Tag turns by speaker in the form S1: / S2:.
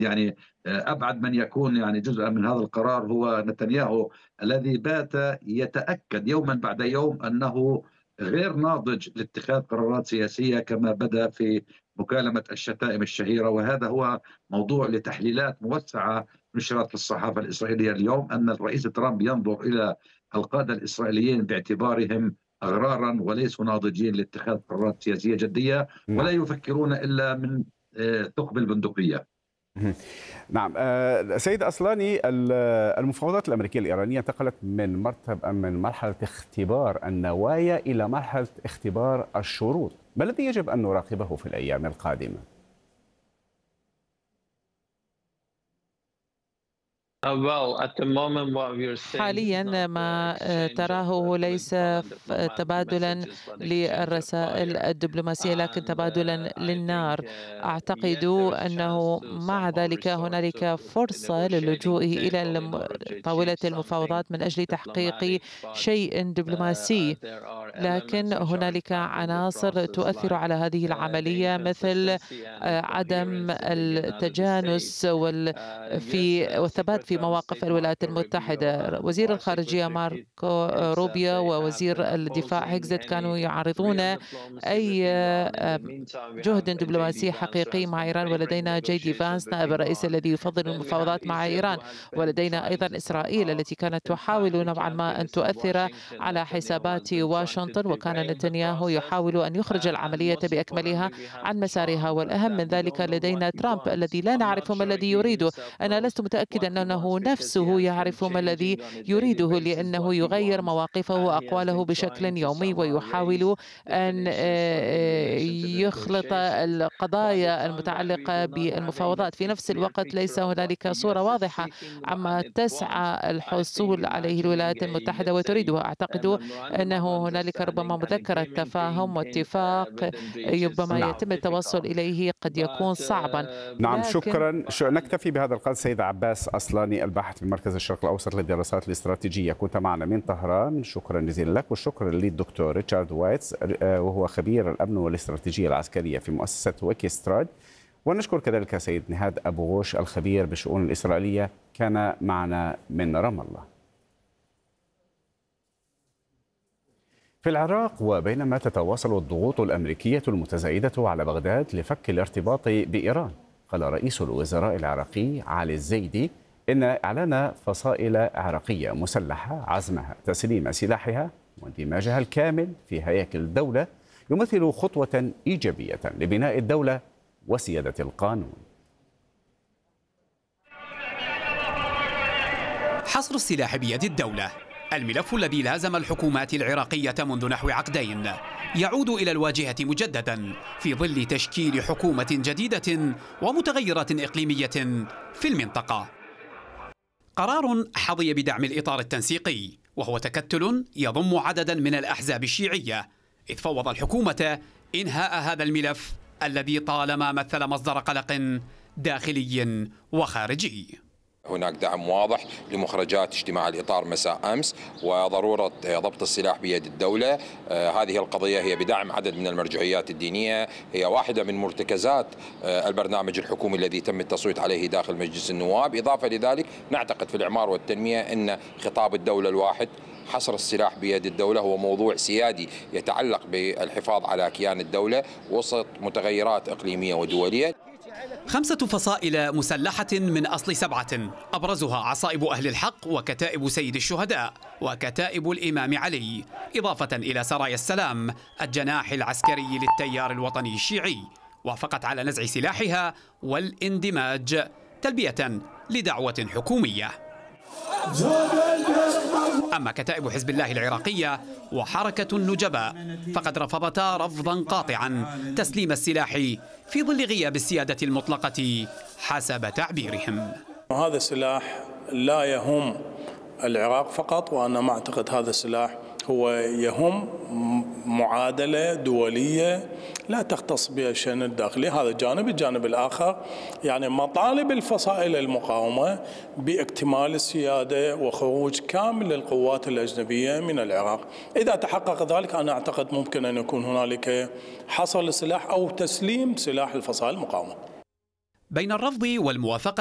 S1: يعني أبعد من يكون يعني جزءا من هذا القرار هو نتنياهو، الذي بات يتأكد يوما بعد يوم أنه غير ناضج لاتخاذ قرارات سياسية، كما بدأ في مكالمة الشتائم الشهيرة. وهذا هو موضوع لتحليلات موسعة نشرت في الصحافة الإسرائيلية اليوم، أن الرئيس ترامب ينظر إلى القادة الإسرائيليين باعتبارهم أغرارا وليسوا ناضجين لاتخاذ قرارات سياسية جدية، ولا
S2: نعم.
S1: يفكرون إلا من ثقب البندقية.
S2: مهم. نعم. سيد أصلاني، المفاوضات الأمريكية الإيرانية انتقلت من مرحلة اختبار النوايا إلى مرحلة اختبار الشروط. ما الذي يجب أن نراقبه في الأيام القادمة؟
S3: حاليا ما تراه هو ليس تبادلا للرسائل الدبلوماسية، لكن تبادلا للنار. أعتقد أنه مع ذلك هنالك فرصة للجوء إلى طاولة المفاوضات من أجل تحقيق شيء دبلوماسي، لكن هنالك عناصر تؤثر على هذه العملية، مثل عدم التجانس والثبات في مواقف الولايات المتحدة. وزير الخارجية ماركو روبيو ووزير الدفاع هيكزت كانوا يعرضون أي جهد دبلوماسي حقيقي مع إيران، ولدينا جي دي فانس نائب الرئيس الذي يفضل المفاوضات مع إيران، ولدينا أيضا إسرائيل التي كانت تحاول نوعا ما أن تؤثر على حسابات واشنطن، وكان نتنياهو يحاول أن يخرج العملية بأكملها عن مسارها. والأهم من ذلك لدينا ترامب الذي لا نعرف ما الذي يريده. أنا لست متأكدا أنه نفسه يعرف ما الذي يريده، لأنه يغير مواقفه وأقواله بشكل يومي، ويحاول أن يخلط القضايا المتعلقة بالمفاوضات. في نفس الوقت ليس هنالك صورة واضحة عما تسعى الحصول عليه الولايات المتحدة وتريده. أعتقد أنه هنالك ربما مذكرة تفاهم واتفاق ربما
S2: نعم.
S3: يتم التوصل إليه، قد يكون صعبا.
S2: نعم،
S3: لكن
S2: شكرا. نكتفي بهذا القدر. سيد عباس أصلاني، الباحث في مركز الشرق الأوسط للدراسات الاستراتيجية، كنت معنا من طهران. شكرا جزيلا لك، والشكر للدكتور ريتشارد وايتس، وهو خبير الأمن والاستراتيجية العسكرية في مؤسسة ويكيستراد. ونشكر كذلك سيد نهاد أبو غوش، الخبير بالشؤون الإسرائيلية، كان معنا من رام الله. في العراق، وبينما تتواصل الضغوط الأمريكية المتزايدة على بغداد لفك الارتباط بإيران، قال رئيس الوزراء العراقي علي الزيدي إن إعلان فصائل عراقية مسلحة عزمها تسليم سلاحها واندماجها الكامل في هياكل الدولة يمثل خطوة إيجابية لبناء الدولة وسيادة القانون.
S4: حصر السلاح بيد الدولة، الملف الذي لازم الحكومات العراقية منذ نحو عقدين، يعود إلى الواجهة مجددا في ظل تشكيل حكومة جديدة ومتغيرات إقليمية في المنطقة. قرار حظي بدعم الإطار التنسيقي، وهو تكتل يضم عددا من الأحزاب الشيعية، إذ فوض الحكومة إنهاء هذا الملف الذي طالما مثل مصدر قلق داخلي وخارجي.
S5: هناك دعم واضح لمخرجات اجتماع الإطار مساء أمس وضرورة ضبط السلاح بيد الدولة. هذه القضية هي بدعم عدد من المرجعيات الدينية، هي واحدة من مرتكزات البرنامج الحكومي الذي تم التصويت عليه داخل مجلس النواب. إضافة لذلك نعتقد في الإعمار والتنمية أن خطاب الدولة الواحد، حصر السلاح بيد الدولة، هو موضوع سيادي يتعلق بالحفاظ على كيان الدولة وسط متغيرات إقليمية ودولية.
S4: 5 فصائل مسلحة من أصل 7، أبرزها عصائب أهل الحق وكتائب سيد الشهداء وكتائب الإمام علي، إضافة إلى سرايا السلام الجناح العسكري للتيار الوطني الشيعي، وافقت على نزع سلاحها والاندماج تلبية لدعوة حكومية. أما كتائب حزب الله العراقية وحركة النجباء فقد رفضتا رفضا قاطعا تسليم السلاح في ظل غياب السيادة المطلقة حسب تعبيرهم.
S6: هذا السلاح لا يهم العراق فقط، وأنا ما أعتقد هذا السلاح هو يهم معادلة دولية لا تختص بها الشأن الداخلي. هذا جانب. الجانب الآخر يعني مطالب الفصائل المقاومة باكتمال السيادة وخروج كامل للقوات الأجنبية من العراق. إذا تحقق ذلك أنا أعتقد ممكن أن يكون هنالك حصر السلاح أو تسليم سلاح الفصائل المقاومة.
S4: بين الرفض والموافقة